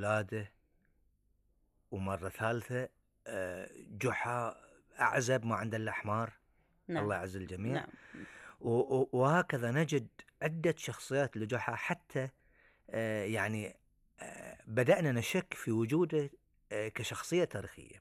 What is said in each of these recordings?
أولاده، ومرة ثالثة جحا أعزب ما عند الأحمر. نعم. الله يعز الجميع. نعم. وهكذا نجد عدة شخصيات لجحا، حتى يعني بدأنا نشك في وجوده كشخصية تاريخية.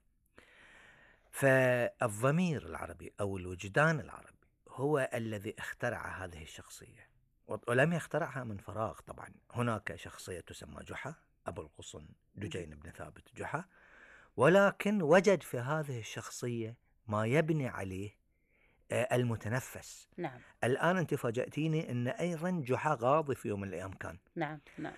فالضمير العربي أو الوجدان العربي هو الذي اخترع هذه الشخصية، ولم يخترعها من فراغ. طبعا هناك شخصية تسمى جحا، أبو القصن دجين بن ثابت جحا، ولكن وجد في هذه الشخصية ما يبني عليه المتنفس. نعم. الآن أنت فاجأتيني أن أيضا جحا غاضي في يوم من الأيام كان. نعم. نعم.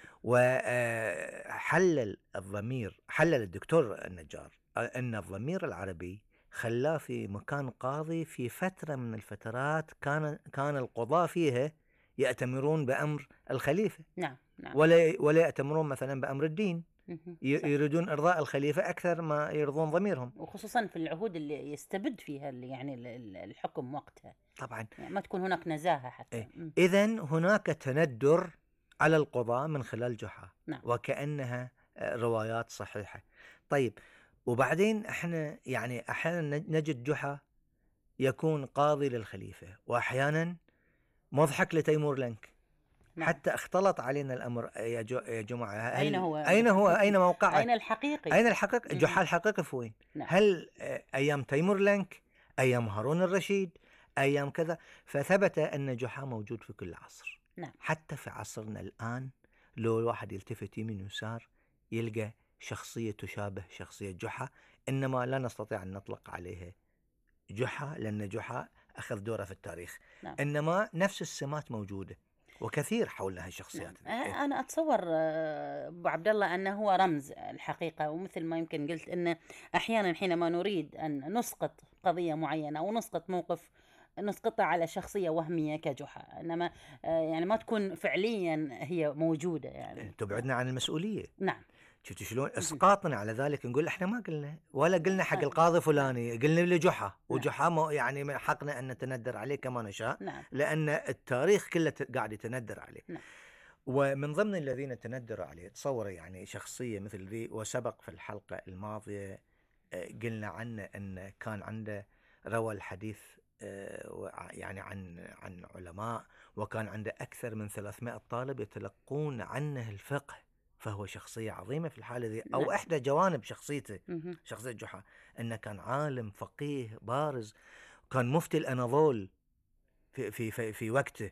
وحلل الضمير، حلل الدكتور النجار أن الضمير العربي خلاه في مكان قاضي في فترة من الفترات كان القضاة فيها يأتمرون بأمر الخليفة. نعم. نعم. ولا يأتمرون مثلا بأمر الدين، يريدون إرضاء الخليفة أكثر ما يرضون ضميرهم، وخصوصا في العهود اللي يستبد فيها يعني الحكم وقتها. طبعا يعني ما تكون هناك نزاهة حتى. إذن هناك تندر على القضاة من خلال جحا. نعم. وكأنها روايات صحيحة. طيب، وبعدين احنا يعني احيانا نجد جحا يكون قاضي للخليفة، واحيانا مضحك لتيمور لنك. نعم. حتى اختلط علينا الامر يا جماعة. أين هو؟ اين موقعه؟ أين الحقيقي؟ اين الحقيقي؟ جحا الحقيقي في وين؟ نعم. هل ايام تيمور لنك، ايام هارون الرشيد، ايام كذا؟ فثبت ان جحا موجود في كل عصر. نعم. حتى في عصرنا الآن لو الواحد يلتفت يمين ويسار يلقى شخصية تشابه شخصية جحا، إنما لا نستطيع أن نطلق عليها جحا لأن جحا أخذ دوره في التاريخ. نعم. إنما نفس السمات موجودة وكثير حول هالشخصيات. نعم. أنا أتصور أبو عبد الله أنه هو رمز الحقيقة، ومثل ما يمكن قلت أن أحيانا حينما نريد أن نسقط قضية معينة أو نسقط موقف نسقطها على شخصية وهمية كجحا، إنما يعني ما تكون فعليا هي موجودة، يعني تبعدنا عن المسؤولية. نعم. شفت شلون اسقاطنا على ذلك؟ نقول احنا ما قلنا، ولا قلنا حق القاضي فلاني، قلنا لجحا. وجحا يعني من حقنا ان نتندر عليه كما نشاء. نعم. لان التاريخ كله قاعد يتندر عليه. نعم. ومن ضمن الذين تندروا عليه تصور يعني شخصية مثل ذي. وسبق في الحلقة الماضية قلنا عنه أن كان عنده روى الحديث يعني عن علماء، وكان عنده أكثر من 300 طالب يتلقون عنه الفقه. فهو شخصية عظيمة في الحالة ذي. أو إحدى جوانب شخصيته، شخصية جحا، أنه كان عالم فقيه بارز، كان مفتي الأناضول في وقته.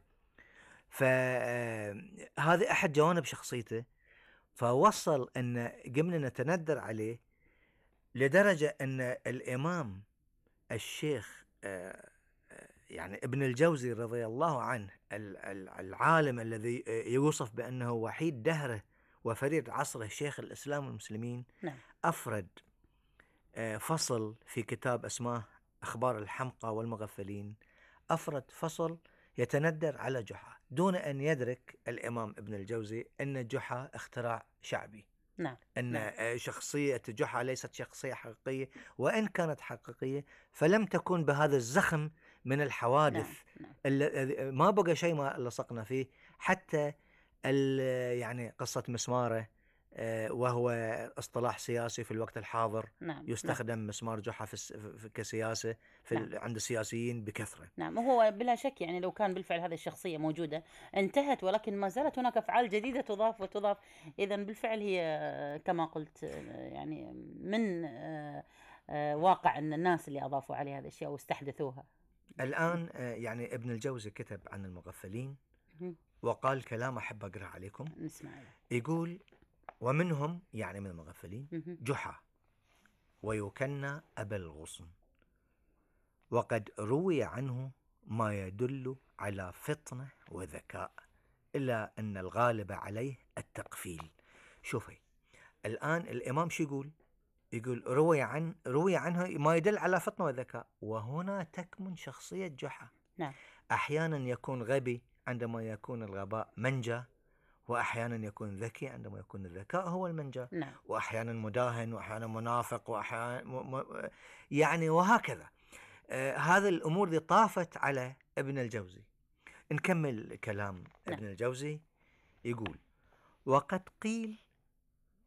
فهذه أحد جوانب شخصيته. فوصل أن قمنا نتندر عليه لدرجة أن الإمام الشيخ يعني ابن الجوزي رضي الله عنه، العالم الذي يوصف بأنه وحيد دهره وفريد عصره شيخ الإسلام والمسلمين، أفرد فصل في كتاب اسمه أخبار الحمقى والمغفلين. أفرد فصل يتندر على جحا دون أن يدرك الإمام ابن الجوزي أن جحا اختراع شعبي. نعم. أن شخصية جحا ليست شخصية حقيقية، وإن كانت حقيقية فلم تكن بهذا الزخم من الحوادث. ما بقى شيء ما لصقنا فيه. حتى يعني قصة مسماره، وهو اصطلاح سياسي في الوقت الحاضر. يستخدم مسمار جحا كسياسة عند السياسيين بكثرة. نعم. وهو بلا شك يعني لو كان بالفعل هذه الشخصية موجودة انتهت، ولكن ما زالت هناك أفعال جديدة تضاف وتضاف. إذن بالفعل هي كما قلت يعني من واقع أن الناس اللي أضافوا عليها هذه الأشياء واستحدثوها. الآن يعني ابن الجوزي كتب عن المغفلين وقال كلام أحب أقرأ عليكم. نسمع. يقول: ومنهم يعني من المغفلين جحا، ويكنى أبا الغصن، وقد روي عنه ما يدل على فطنة وذكاء، إلا أن الغالب عليه التقفيل. شوفي الآن الإمام شو يقول روي عنه ما يدل على فطنة وذكاء، وهنا تكمن شخصية جحا. أحيانا يكون غبي عندما يكون الغباء منجا، وأحيانا يكون ذكي عندما يكون الذكاء هو المنجا. وأحيانا مداهن، وأحيانا منافق، وأحيانا يعني وهكذا. هذه الأمور دي طافت على ابن الجوزي. نكمل كلام ابن الجوزي. يقول: وقد قيل